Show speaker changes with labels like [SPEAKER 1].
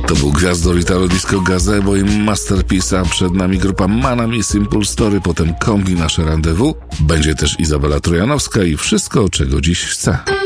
[SPEAKER 1] To był Gwiazdor Italo Disco Gazebo i Masterpiece, a przed nami grupa Manam i Simple Story, potem Kombi, nasze rendezvous. Będzie też Izabela Trojanowska i Wszystko, czego dziś chcę.